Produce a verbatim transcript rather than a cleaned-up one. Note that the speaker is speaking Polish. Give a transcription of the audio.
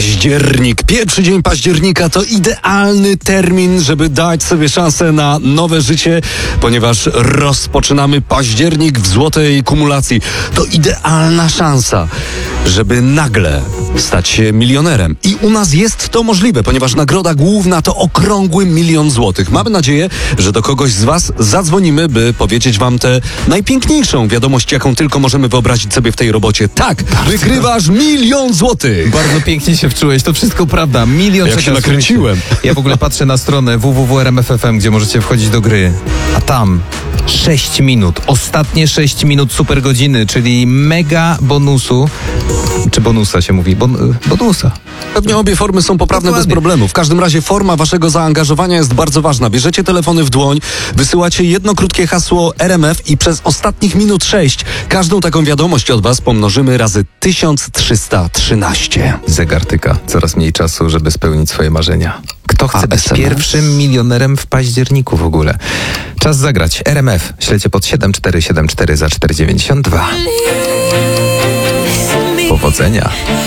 Październik, pierwszy dzień października to idealny termin, żeby dać sobie szansę na nowe życie, ponieważ rozpoczynamy październik w złotej kumulacji. To idealna szansa, żeby nagle stać się milionerem. I u nas jest to możliwe, ponieważ nagroda główna to okrągły milion złotych. Mamy nadzieję, że do kogoś z was zadzwonimy, by powiedzieć wam tę najpiękniejszą wiadomość, jaką tylko możemy wyobrazić sobie w tej robocie. Tak, wygrywasz milion złotych! Bardzo pięknie się wczułeś, to wszystko prawda. Milion. Jak się nakręciłem. Ja w ogóle patrzę na stronę w w w kropka r m f kropka f m, gdzie możecie wchodzić do gry. A tam sześć minut, ostatnie sześć minut super godziny, czyli mega bonusu. Czy bonusa się mówi? Bon, bonusa. Pewnie obie formy są poprawne Dokładnie. bez problemu. W każdym razie forma waszego zaangażowania jest bardzo ważna. Bierzecie telefony w dłoń, wysyłacie jedno krótkie hasło R M F i przez ostatnich minut sześć każdą taką wiadomość od was pomnożymy razy tysiąc trzysta trzynaście. Zegar tyka. Coraz mniej czasu, żeby spełnić swoje marzenia. Kto chce A być S M S? pierwszym milionerem w październiku w ogóle? Czas zagrać. R M F. Śledźcie pod siedem cztery siedem cztery za cztery dziewięćdziesiąt dwa. Powodzenia.